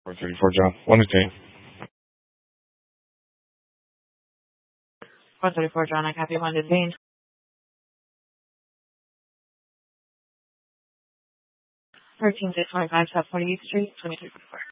434 John. 1 to 10. 434 John, I copy 1 to 10. 13645 South 48th Street, 2344.